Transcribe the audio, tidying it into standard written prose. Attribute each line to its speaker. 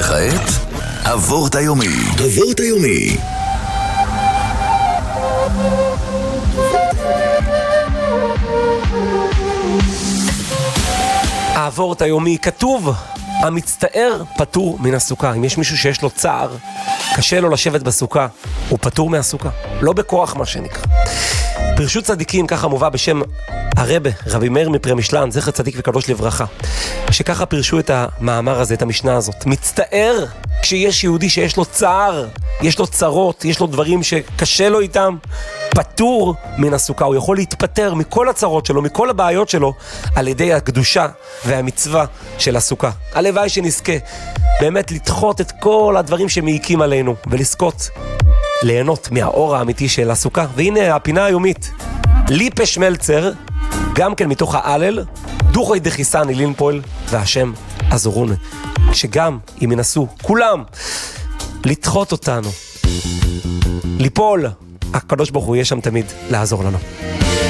Speaker 1: וכעת, הוורט היומי. הוורט היומי.
Speaker 2: הוורט היומי כתוב, המצטער פטור מן הסוכה. אם יש מישהו שיש לו צער, קשה לו לשבת בסוכה, הוא פטור מהסוכה. לא בכוח מה שנקרא. פרשות צדיקים, ככה מובא בשם הרבה, רבי מאיר מפרמישלן, זכר צדיק וקדוש לברכה, שככה פרשו את המאמר הזה, את המשנה הזאת. מצטער כשיש יהודי שיש לו צער, יש לו צרות, יש לו דברים שקשה לו איתם, פטור מן הסוכה. הוא יכול להתפטר מכל הצרות שלו, מכל הבעיות שלו, על ידי הקדושה והמצווה של הסוכה. הלוואי שנזכה באמת לדחות את כל הדברים שמעיקים עלינו, ולזכות ליהנות מהאור האמיתי של הסוכה. והנה הפינה היומית, ליפה שמלצר, גם כן מתוך האלל, דוחוי דחיסן אילין פועל, והשם עזורון. שגם אם ינסו כולם לדחות אותנו, ליפול, הקדוש ברוך הוא יהיה שם תמיד לעזור לנו.